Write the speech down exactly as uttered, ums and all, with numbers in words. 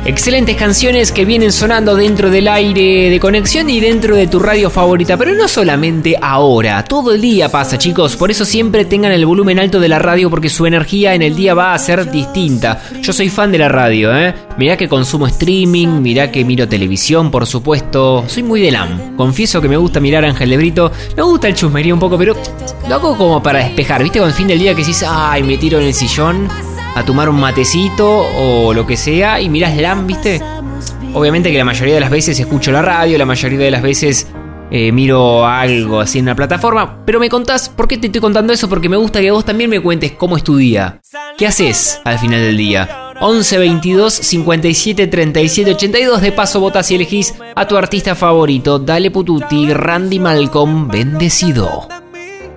Excelentes canciones que vienen sonando dentro del aire de conexión y dentro de tu radio favorita, pero no solamente ahora, todo el día pasa, chicos, por eso siempre tengan el volumen alto de la radio porque su energía en el día va a ser distinta. Yo soy fan de la radio, ¿eh? Mirá que consumo streaming, mirá que miro televisión, por supuesto, soy muy del A M. Confieso que me gusta mirar a Ángel de Brito, me gusta el chusmería un poco, pero lo hago como para despejar, ¿viste? Con el fin del día que decís, ay, me tiro en el sillón a tomar un matecito o lo que sea y mirás la A M, ¿viste? Obviamente que la mayoría de las veces escucho la radio, la mayoría de las veces eh, miro algo así en una plataforma, pero me contás, ¿por qué te estoy contando eso? Porque me gusta que vos también me cuentes cómo es tu día. ¿Qué haces al final del día? once veintidós cincuenta y siete treinta y siete ochenta y dos. De paso votás y elegís a tu artista favorito. Dale Pututi, Randy Malcolm, Bendecido.